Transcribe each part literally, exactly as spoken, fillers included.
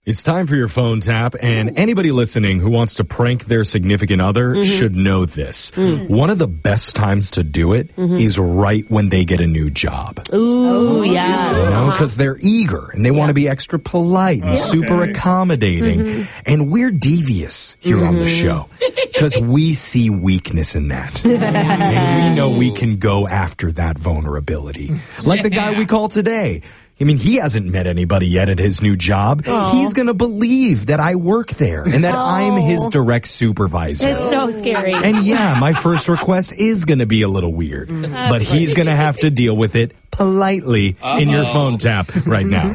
It's time for your phone tap, and anybody listening who wants to prank their significant other mm-hmm. should know this. Mm. One of the best times to do it mm-hmm. is right when they get a new job. Ooh, yeah. You know, because uh-huh. they're eager, and they yeah. want to be extra polite and okay. super accommodating. Mm-hmm. And we're devious here mm-hmm. on the show, because we see weakness in that. And we know we can go after that vulnerability. Like the guy we call today. I mean, he hasn't met anybody yet at his new job. Aww. He's going to believe that I work there and that oh. I'm his direct supervisor. It's so scary. And yeah, my first request is going to be a little weird, mm. but he's going to have to deal with it politely Uh-oh. in your phone tap right now.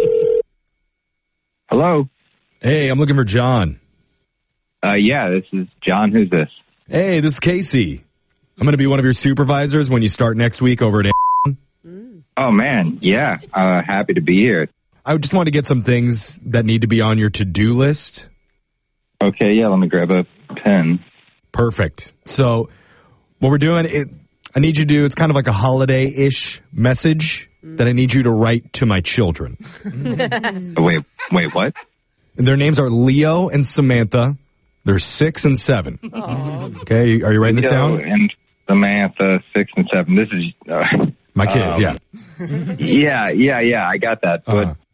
Hello. Hey, I'm looking for John. Uh, yeah, this is John. Who's this? Hey, this is Casey. I'm going to be one of your supervisors when you start next week over at Oh, man. Yeah. Uh, happy to be here. I just want to get some things that need to be on your to-do list. Okay. Yeah. Let me grab a pen. Perfect. So what we're doing, it, I need you to do, it's kind of like a holiday-ish message that I need you to write to my children. wait, wait, what? Their names are Leo and Samantha. They're six and seven. Aww. Okay. Are you writing Leo this down? And Samantha, six and seven. This is... Uh, my kids, um, yeah. yeah, yeah, yeah. I got that. But uh-huh.